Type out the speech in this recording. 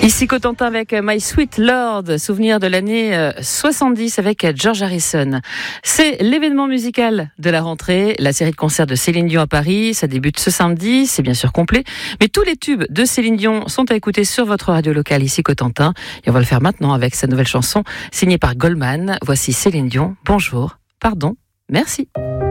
Ici Cotentin avec My Sweet Lord, souvenir de l'année 70 avec George Harrison. C'est l'événement musical de la rentrée, la série de concerts de Céline Dion à Paris. Ça débute ce samedi, c'est bien sûr complet. Mais tous les tubes de Céline Dion sont à écouter sur votre radio locale ici Cotentin. Et on va le faire maintenant avec sa nouvelle chanson signée par Goldman. Voici Céline Dion. Bonjour, pardon, merci.